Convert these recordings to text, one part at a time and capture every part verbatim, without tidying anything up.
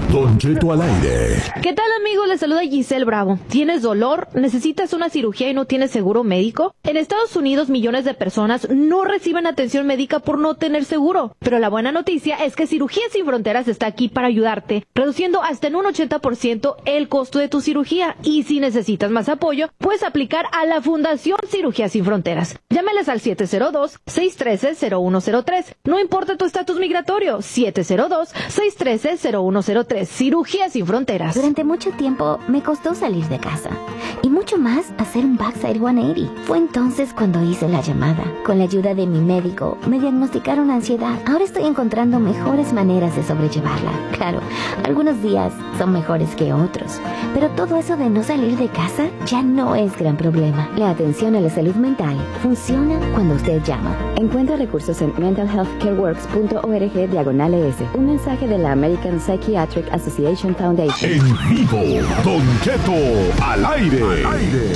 Don Cheto al aire. ¿Qué tal, amigos? Les saluda Giselle Bravo. ¿Tienes dolor? ¿Necesitas una cirugía y no tienes seguro médico? En Estados Unidos, millones de personas no reciben atención médica por no tener seguro. Pero la buena noticia es que Cirugías Sin Fronteras está aquí para ayudarte, reduciendo hasta en un ochenta por ciento el costo de tu cirugía. Y si necesitas más apoyo, puedes aplicar a la Fundación Cirugías Sin Fronteras. Llámales al siete cero dos, seis uno tres, cero uno cero tres. No importa tu estatus migratorio, siete cero dos, seis uno tres, cero uno cero tres. Cirugías Sin Fronteras. Durante mucho tiempo me costó salir de casa y mucho más hacer un backside ciento ochenta. Fue entonces cuando hice la llamada. Con la ayuda de mi médico me diagnosticaron ansiedad. Ahora estoy encontrando mejores maneras de sobrellevarla. Claro, algunos días son mejores que otros, pero todo eso de no salir de casa ya no es gran problema. La atención a la salud mental funciona cuando usted llama. Encuentra recursos en mental health care works punto org diagonal es. Un mensaje de la American Psychiatric Association Foundation. En vivo, Don Cheto al aire. Al aire.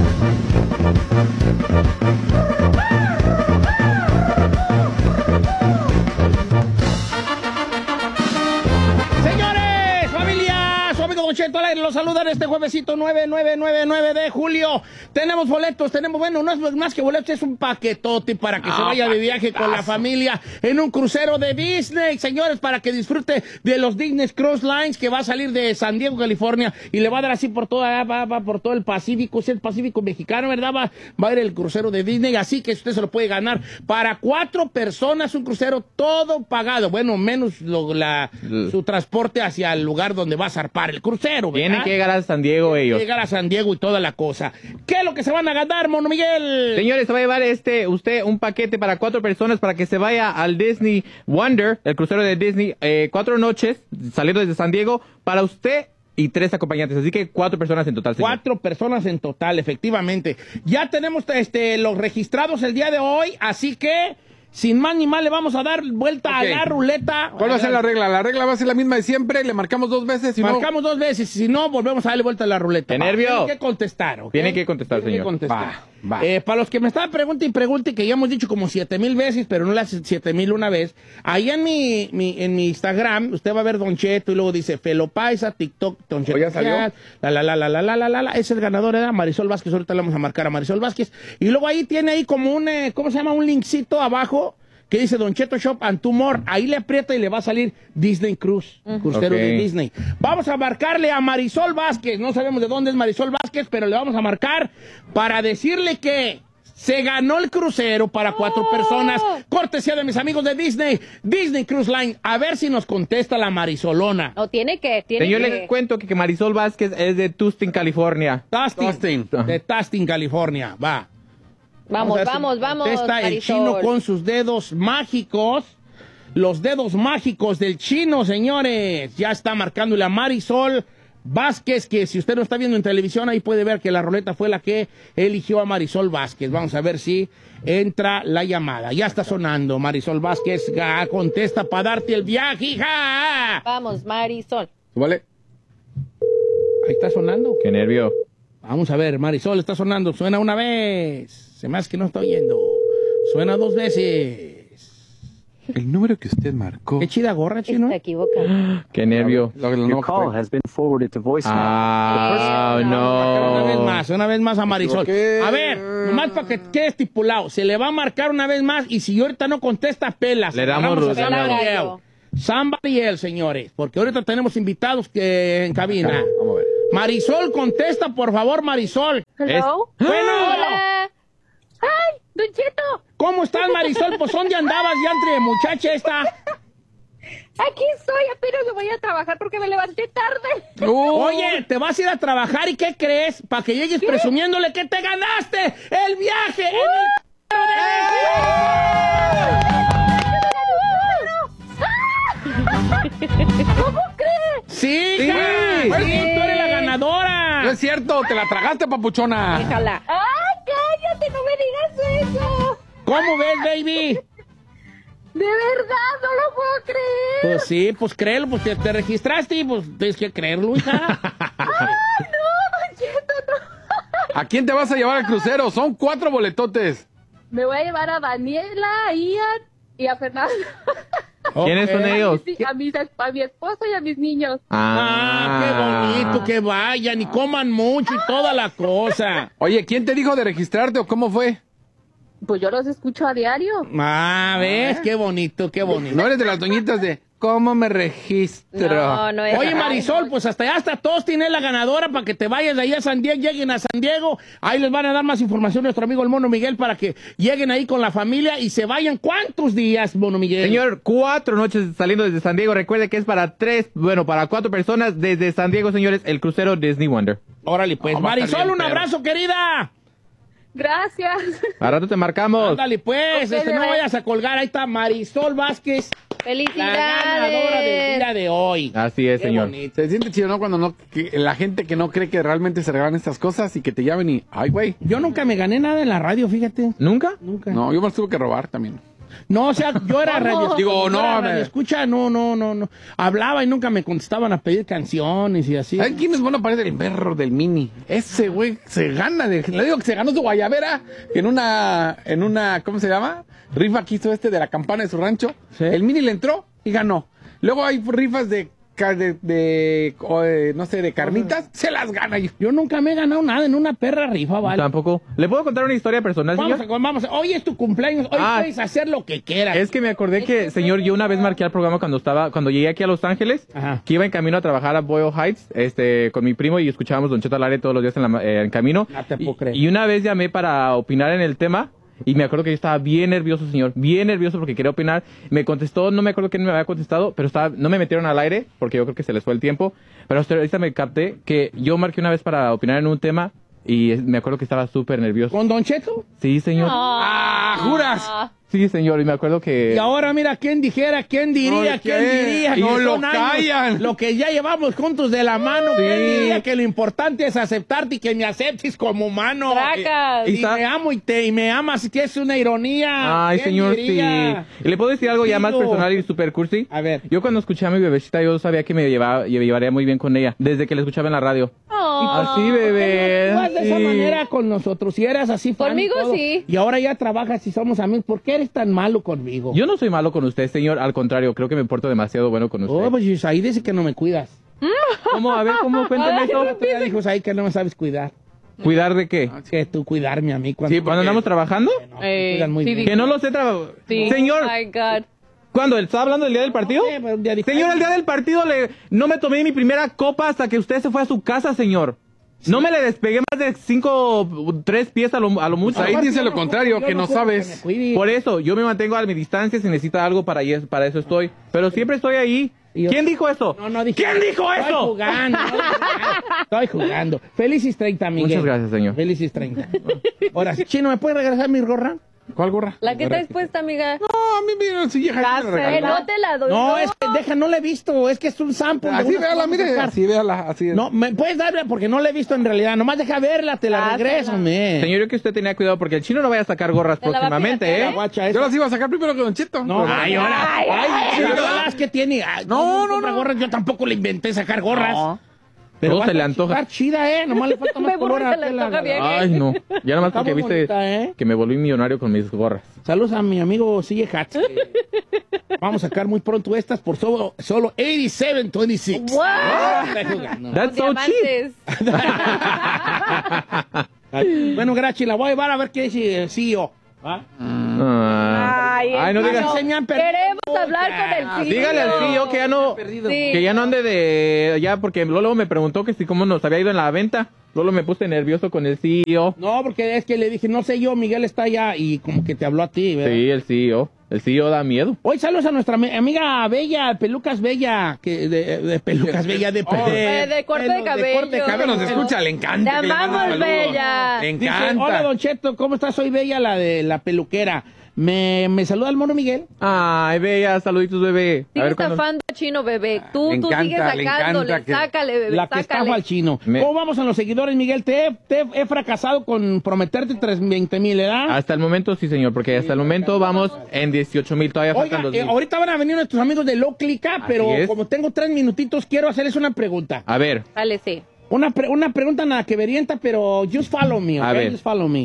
Señores, familia, su amigo Don Cheto al aire los saludan este juevesito nueve nueve nueve nueve de julio. Tenemos boletos, tenemos, bueno, no es más que boletos, es un paquetote para que oh, se vaya de viaje con la familia en un crucero de Disney, señores, para que disfrute de los Disney Cruise Lines que va a salir de San Diego, California, y le va a dar así por toda, va, va por todo el Pacífico, es el Pacífico mexicano, ¿verdad? Va, va a ir el crucero de Disney, así que usted se lo puede ganar para cuatro personas, un crucero todo pagado, bueno, menos lo, la, su transporte hacia el lugar donde va a zarpar el crucero, ¿verdad? Tienen que llegar a San Diego Tienen ellos. Que llegar a San Diego y toda la cosa. ¿Qué es lo que se van a ganar, Mono Miguel? Señores, se va a llevar este usted un paquete para cuatro personas para que se vaya al Disney Wonder, el crucero de Disney, eh, cuatro noches, saliendo desde San Diego, para usted y tres acompañantes, así que cuatro personas en total, señor. Cuatro personas en total, efectivamente. Ya tenemos este los registrados el día de hoy, así que sin más ni más le vamos a dar vuelta okay. a la ruleta. ¿Cuál va a ser la regla? La regla va a ser la misma de siempre, le marcamos dos veces. Si marcamos no... dos veces, si no, volvemos a darle vuelta a la ruleta. ¡Qué nervio! Tiene que contestar, ¿ok? Tiene que contestar, Tiene señor. Que contestar. Va, va. Eh, para los que me estaban preguntando y pregunten, que ya hemos dicho como siete mil veces, pero no las siete mil una vez, ahí en mi, mi, en mi Instagram, usted va a ver Don Cheto y luego dice Felo Paisa, TikTok, Don Cheto. ¿Ya salió? La, la, la, la, la, la, la, la, la, es el ganador, era Marisol Vázquez, ahorita le vamos a marcar a Marisol Vázquez. Y luego ahí tiene ahí como un, eh, ¿cómo se llama? Un linkcito abajo que dice Don Cheto Shop and Two More. Ahí le aprieta y le va a salir Disney Cruise, uh-huh. crucero okay. de Disney. Vamos a marcarle a Marisol Vázquez. No sabemos de dónde es Marisol Vázquez, pero le vamos a marcar para decirle que se ganó el crucero para cuatro oh. personas. Cortesía de mis amigos de Disney, Disney Cruise Line. A ver si nos contesta la Marisolona. No, tiene que, tiene Yo que. les cuento que, que Marisol Vázquez es de Tustin, California. Tustin, Tustin. de Tustin, California. Va. Vamos, vamos, vamos. Está el chino con sus dedos mágicos. Los dedos mágicos del chino, señores. Ya está marcándole a Marisol Vázquez, que si usted no está viendo en televisión, ahí puede ver que la ruleta fue la que eligió a Marisol Vázquez. Vamos a ver si entra la llamada. Ya está sonando. Marisol Vázquez ah, contesta para darte el viaje, hija. Vamos, Marisol. Vale. Ahí está sonando. Qué nervio. Vamos a ver, Marisol, está sonando. Suena una vez. Se me hace que no está oyendo. Suena dos veces. El número que usted marcó. Qué chida gorra, chino. Se equivoca. Qué nervio. Your call has been forwarded to voicemail. Ah, no. Una vez más, una vez más a Marisol. A ver, nomás para que quede estipulado. Se le va a marcar una vez más y si ahorita no contesta, pelas. Le damos luz. Somebody else, señores. Porque ahorita tenemos invitados que en cabina. Vamos a ver. Marisol, contesta, por favor, Marisol. Hello. Es... Bueno. Hola. Ay, Don Cheto. ¿Cómo estás, Marisol? Pues, ¿dónde andabas ya entre muchacha esta? Aquí estoy, apenas me voy a trabajar porque me levanté tarde. Uh. Oye, te vas a ir a trabajar y ¿qué crees? Para que llegues ¿Qué? presumiéndole que te ganaste el viaje uh. en el de ¿Cómo crees? Sí, sí, sí. Pues, sí. Tú eres la ganadora. No es cierto, te la tragaste, papuchona. Déjala. ¡Ay, cállate, no me digas eso! ¿Cómo ves, baby? De verdad, no lo puedo creer. Pues sí, pues créelo, pues te, te registraste y pues tienes que creerlo, hija. ¡Ay, no, Don Cheto, no! ¿A quién te vas a llevar al crucero? Son cuatro boletotes. Me voy a llevar a Daniela, a Ian y a Fernando. ¿Quiénes son ellos? A, mis, a mi esposo y a mis niños. Ah, qué bonito, que vayan y coman mucho y toda la cosa. Oye, ¿quién te dijo de registrarte o cómo fue? Pues yo los escucho a diario. Ah, ¿ves? Qué bonito, qué bonito. No eres de las doñitas de ¿cómo me registro? No, no es. Oye, Marisol, pues hasta allá hasta todos tienen la ganadora para que te vayas de ahí a San Diego, lleguen a San Diego. Ahí les van a dar más información nuestro amigo el Mono Miguel para que lleguen ahí con la familia y se vayan. ¿Cuántos días, Mono Miguel? Señor, cuatro noches saliendo desde San Diego. Recuerde que es para tres, bueno, para cuatro personas desde San Diego, señores, el crucero Disney Wonder. Órale, pues. No, va a estar Marisol, bien, un perro. abrazo, querida. Gracias. A rato te marcamos. Ándale, pues. Ok, este, no bebé. vayas a colgar. Ahí está Marisol Vázquez, la ganadora del día ¡Felicidades! de hoy. Así es, Qué señor. bonito. Se siente chido, ¿no? Cuando no, que la gente que no cree que realmente se regalan estas cosas y que te llamen y, ay, güey. Yo nunca me gané nada en la radio, fíjate. ¿Nunca? Nunca. No, yo me los tuve que robar también. No, o sea, yo era radio. Digo, yo no, era me- radio escucha, no, no, no, no. Hablaba y nunca me contestaban a pedir canciones y así. ¿Saben quién es bueno para el perro del Mini? Ese güey se gana, de- le digo que se ganó su guayabera en una, en una, ¿cómo se llama? Rifa que hizo este de la campana de su rancho. Sí. El Mini le entró y ganó. Luego hay rifas de, ca- de, de, o de, no sé, de carnitas, se las gana. Yo, Yo nunca me he ganado nada en una perra rifa, ¿vale? Tampoco. ¿Le puedo contar una historia personal, Vamos señor? a, vamos a- hoy es tu cumpleaños, hoy Ah. puedes hacer lo que quieras. Es que me acordé que, señor, yo una vez marqué al programa cuando estaba, cuando llegué aquí a Los Ángeles, Ajá. que iba en camino a trabajar a Boyle Heights, este, con mi primo y escuchábamos Don Cheto al aire todos los días en, la, eh, en camino. No te y, puedo creer. y una vez llamé para opinar en el tema. Y me acuerdo que yo estaba bien nervioso, señor, bien nervioso porque quería opinar. Me contestó, no me acuerdo quién me había contestado, pero estaba, no me metieron al aire porque yo creo que se les fue el tiempo. Pero hasta ahorita me capté que yo marqué una vez para opinar en un tema y es- me acuerdo que estaba súper nervioso. ¿Con Don Cheto? Sí, señor. ¡Ah, juras! Sí, señor, y me acuerdo que... Y ahora mira, ¿quién dijera? ¿Quién diría? Oye, ¿Quién ¿qué? diría? Y no son lo años, callan. Lo que ya llevamos juntos de la mano. ¿Quién diría que lo importante es aceptarte y que me aceptes como humano? Tracas. Y, y Y sa- me amo y te y me amas, que es una ironía. Ay, ¿Quién señor, diría? sí. ¿Y le puedo decir algo ya más Digo- personal y super cursi? A ver. Yo cuando escuché a mi bebecita, yo sabía que me, llevaba, me llevaría muy bien con ella, desde que la escuchaba en la radio. Así, bebé. Tú vas de esa sí. manera con nosotros, si eras así fan y Conmigo todo, sí. Y ahora ya trabajas y somos amigos, ¿por qué eres tan malo conmigo? Yo no soy malo con usted, señor. Al contrario, creo que me porto demasiado bueno con usted. Oh, pues ahí dice que no me cuidas. ¿Cómo? A ver, ¿cómo? Cuéntame eso. Ya dijo ahí que no me sabes cuidar. ¿Cuidar de qué? Que tú cuidarme a mí cuando, Sí, ¿Cuando andamos trabajando? no, me cuidan muy sí, bien. Que no lo sé trabajar. Sí. Señor, Oh my God. ¿cuándo? ¿Está hablando del día del partido? No sé, pero un día dijo, Señor, ay, el día del partido le... no me tomé mi primera copa hasta que usted se fue a su casa, señor. No me le despegué más de cinco, tres pies a lo, a lo mucho. Ahí dice lo contrario, yo que no quiero sabes. que me cuide. Por eso, yo me mantengo a mi distancia si necesita algo para, eso- para eso estoy. Pero siempre estoy ahí. Y yo- ¿Quién dijo eso? No, no dije. ¿Quién dijo Estoy eso? jugando, estoy jugando. Estoy jugando. Felices treinta, Miguel. Muchas gracias, señor. Felices treinta. Ahora, Chino, ¿me puedes regresar mi gorra? ¿Cuál gorra? La que traes puesta, amiga. No, a mí me sí, hija, Ya me sé, regaló. no te la doy. No, es que deja, no la he visto. Es que es un sample. de Así unas véala, que vamos a mire, sacar. así véala, así es. No, ¿me puedes darla? Porque no la he visto en realidad. Nomás deja verla, te la Dásela. regreso, me. Señor, yo que usted tenía cuidado porque el chino no vaya a sacar gorras Te la va a próximamente, piratear. ¿eh? Guacha, Yo esa- las iba a sacar primero que Don Cheto. No, Pero- ay, ahora. Ay, Ay, ay, sí, ay. ¿verdad? Es que tiene. Ay, No, ¿cómo no, compra no. gorras? Yo tampoco le inventé sacar gorras. No. Todo va se a le estar antoja. chida, ¿eh? Nomás le falta más Me color burro, a se le tela. antoja bien. Ay, no. Ya nomás Está porque muy viste bonita, ¿eh? que me volví millonario con mis gorras. Saludos a mi amigo C J Hats. que Vamos a sacar muy pronto estas por solo, solo ochenta y siete veintiséis. Wow. Estoy jugando. That's so cheap. Diamantes. Ay, bueno, Grachi, la voy a llevar a ver qué dice el C E O. ¿va? Ah. Ay, Ay, no hermano, digas. Se me han perdido Queremos hablar con el C E O. Dígale al C E O que ya no, Sí. que ya no ande de, ya porque Lolo me preguntó que si cómo nos había ido en la venta. Lolo me puse nervioso con el C E O. No, porque es que le dije, no sé yo, Miguel está allá y como que te habló a ti, ¿verdad? Sí, el C E O. El C E O da miedo. Hoy saludos a nuestra ami- amiga Bella, Pelucas Bella, que de, de Pelucas Bella, de, Oh, de- de corte de pelo- cabello. corte de Que cabello. nos escucha, le encanta. Te que le manden amamos, saludos. Bella. Le Dice, encanta. hola, Don Cheto, ¿cómo estás? Soy Bella, la de la peluquera. Me, me saluda el mono Miguel. Ay, bella, saluditos, bebé. A Sigue ver cuándo. estafando a Chino, bebé. Tú, Le tú encanta, sigues le sacándole. encanta que- Sácale, bebé, La que sácale. estafa al chino. Me- ¿Cómo vamos a los seguidores, Miguel? Te, he- te he fracasado con prometerte veinte mil, ¿verdad? Hasta el momento sí, señor, porque hasta el momento vamos en dieciocho mil, todavía Oiga, faltan dos eh, mil. ahorita van a venir nuestros amigos de Low Clica, pero es. como tengo tres minutitos, quiero hacerles una pregunta. A ver, Dale, sí. Una, pre- una pregunta nada que verienta, pero just follow me, ¿ok? A ver. Just follow me.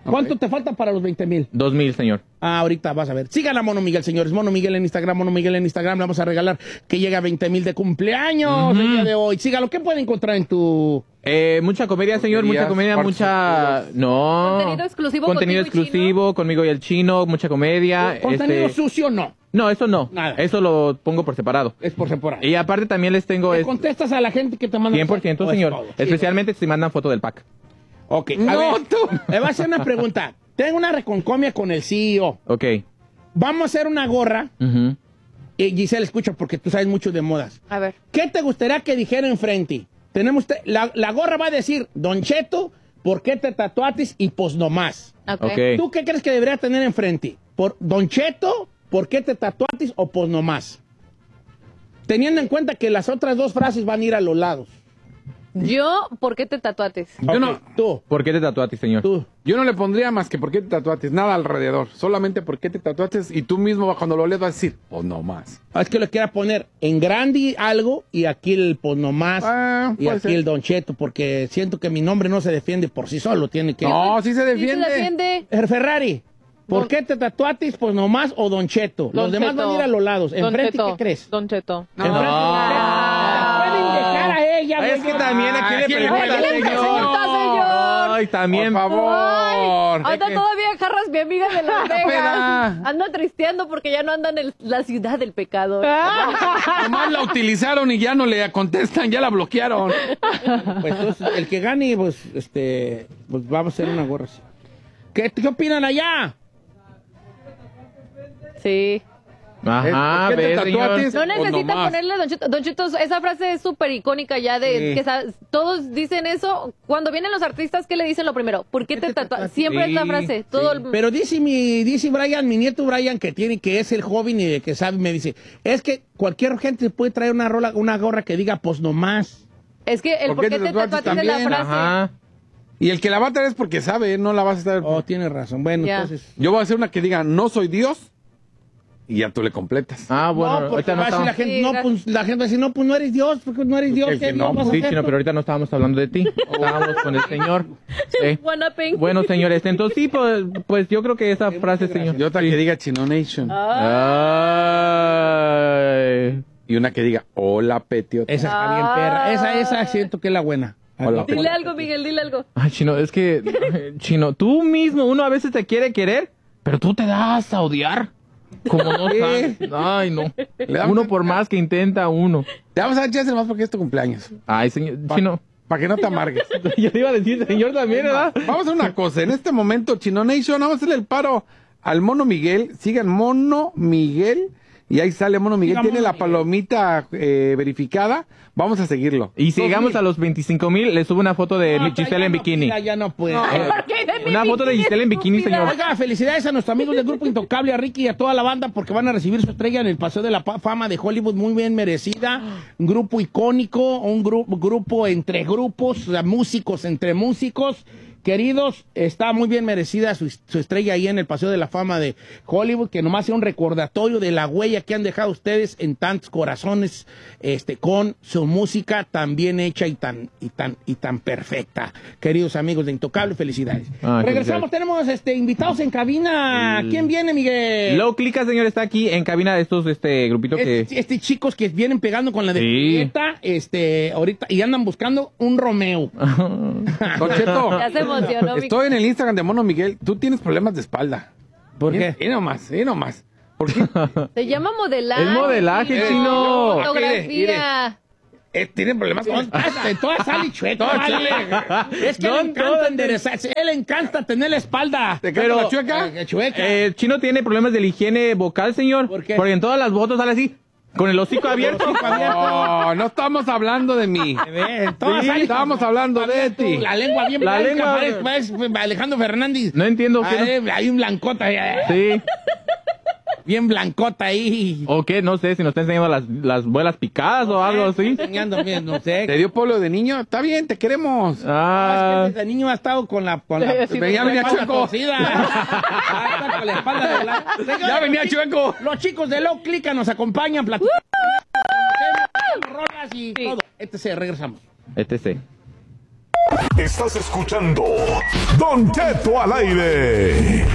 ¿Cuánto te falta para los veinte mil? Dos mil, señor. Ah, ahorita vas a ver. Sigan a Mono Miguel, señores. Mono Miguel en Instagram, Mono Miguel en Instagram. Le vamos a regalar que llega a veinte mil de cumpleaños uh-huh. el día de hoy. Sígalo. ¿Qué puede encontrar en tu...? Eh, mucha comedia, señor. Mucha comedia, mucha... No. Contenido exclusivo. Contenido exclusivo conmigo y el chino. Mucha comedia. ¿Contenido este... sucio no? No, eso no. Nada. Eso lo pongo por separado. Es por separado. Y aparte también les tengo... ¿Te es... contestas a la gente que te manda? cien por ciento, señor. Todo. Especialmente sí, si mandan foto del pack. Ok. A No, ver, tú. Le voy a hacer una pregunta. Tengo una reconcomia con el C E O. Ok. Vamos a hacer una gorra. Uh-huh. Y Giselle, escucha, porque tú sabes mucho de modas. A ver. ¿Qué te gustaría que dijera enfrente? Tenemos te- la, la gorra va a decir, Don Cheto, ¿por qué te tatuatis? Y pues nomás. Ok. Ok. ¿Tú qué crees que debería tener enfrente? ¿Por Don Cheto, ¿por qué te tatuatis? O pues nomás. Teniendo en cuenta que las otras dos frases van a ir a los lados. Yo, ¿por qué te tatuates? Yo no, Tú, ¿Por qué te tatuaste, señor? tú. yo no le pondría más que por qué te tatuates, nada alrededor. Solamente por qué te tatuates y tú mismo cuando lo lees vas a decir, oh, no más. Ah, es que le quiera poner en grande algo y aquí el pues nomás Ah, y puede aquí ser. el Don Cheto, porque siento que mi nombre no se defiende por sí solo, tiene que... No, sí se ¿Sí se defiende. defiende? Eh, Ferrari, ¿por Don- qué te tatuatis? Pues nomás o Don Cheto. Los Don demás Cheto. van a ir a los lados. Don ¿Enfrente Cheto. qué crees? Don Cheto. No. Enfrente, Ah. pueden dejar a ella. Ay, es que güey. también aquí Ay, le ¿quién le pregunta, pregunta, señor. señor? Ay, también. Por favor. Anda todavía Jarras, mi amiga de Las Vegas. peda. Anda tristeando porque ya no anda en el- la ciudad del pecado. Nomás la utilizaron y ya no le contestan, ya la bloquearon. Pues entonces, el que gane, pues, este, pues vamos a hacer una gorra así. ¿Qué, qué opinan allá? Sí. Ajá, ¿Por qué te ve, señor. tatuates? No O necesita nomás. ponerle Don Cheto. Don Cheto, esa frase es súper icónica ya de Sí. que sa- todos dicen eso. Cuando vienen los artistas, ¿qué le dicen lo primero? ¿Por qué te tatuas? Siempre Sí, es la frase. Todo el- Pero dice mi, dice Brian, mi nieto Brian, que tiene, que es el joven y que sabe, me dice, es que cualquier gente puede traer una rola, una gorra que diga, pues nomás. Es que el ¿Por por qué qué te te tatuates tatuates es la también? frase. Ajá. Y el que la va a traer es porque sabe, no la vas a estar. Oh, tiene razón. Bueno, Ya. entonces... Yo voy a hacer una que diga, no soy Dios, y ya tú le completas. Ah, bueno, no, porque ahorita no va a decir la estamos... gente, Sí, no, gracias. pues, la gente va a decir, no, pues no eres Dios, porque no eres Dios, El ¿qué que Dios no, vas a Sí, hacer? chino, pero ahorita no estábamos hablando de ti. Estábamos con el señor. Sí. Guanaping. Bueno, señores, entonces sí, pues, pues yo creo que esa frase, señor. Y otra que diga Chino Nation. Ay. Y una que diga, hola, Petio. Esa está bien perra, esa, esa siento que es la buena. Hola, Dile algo, Miguel, dile algo. Ay, Chino, es que, Chino, tú mismo, uno a veces te quiere querer, pero tú te das a odiar. Como no sabes. Ay, no. damos- Uno por más que intenta, uno. Te vamos a dar chance más porque es tu cumpleaños. Ay, señor, Chino. Para que no te amargues. Yo te iba a decir, señor, también, ¿verdad? Vamos a hacer una cosa. En este momento, Chino Nation, vamos a hacerle el paro al Mono Miguel. Sigan Mono Miguel. Y ahí sale Mono Miguel. Siga Tiene Mono la Miguel. palomita eh, verificada. Vamos a seguirlo. Y si Dos llegamos mil. a los veinticinco mil, le subo una foto de No, Giselle ya en no bikini. pida, ya no puede. Una foto de Giselle en bikini, señor. Oiga, felicidades a nuestros amigos del Grupo Intocable, a Ricky y a toda la banda, porque van a recibir su estrella en el Paseo de la Pa- Fama de Hollywood, muy bien merecida. Un grupo icónico, un gru- grupo entre grupos, o sea, músicos entre músicos. Queridos, está muy bien merecida su, su estrella ahí en el Paseo de la Fama de Hollywood, que nomás sea un recordatorio de la huella que han dejado ustedes en tantos corazones, este, con su música tan bien hecha y tan, y tan, y tan perfecta. Queridos amigos de Intocable, felicidades. Ah, Regresamos, felicidades. tenemos este, invitados en cabina. ¿Quién viene, Miguel? Low Clica, señor, está aquí en cabina de estos este grupitos que... Este, este chicos que vienen pegando con la de Sí. Julieta, este, ahorita, y andan buscando un Romeo. Don Cheto, Ya se emocionó. mi- estoy en el Instagram de Mono Miguel. Tú tienes problemas de espalda. ¿Por qué? Y nomás, y nomás. ¿Por qué? Se llama modelaje. Es modelaje, chino. chino. Fotografía. Eh, tienen problemas con... En todas sale chueco, Todas vale. Es que No, le en encanta todas. enderezarse, él le encanta tener la espalda. ¿Te canta Pero- la chueca? Eh, chueca. Eh, el chino tiene problemas de la higiene vocal, señor. ¿Por qué? Porque en todas las fotos sale así, con el hocico abierto. No, no estamos hablando de mí. Ve, en todas Sí, sale- estábamos hablando de ti. La lengua bien La blanca, lengua- parece- parece Alejandro Fernández. No entiendo Ah, qué. eh, hay un blancota, eh, Sí. bien blancota ahí. O qué, no sé, si nos está enseñando las, las muelas picadas o algo así. Enseñando bien, no sé. ¿Te dio polio de niño? Está bien, te queremos. Ah, Es que desde niño ha estado con la, con la, Sí, ya venía la espalda chueco. torcida. Ah, está con la espalda doblada. Señores, Ya venía los chicos- chueco. Los chicos de Low Clica nos acompañan, platicamos, rolas y todo. Este se regresamos. este sí. Estás escuchando Don Cheto al aire.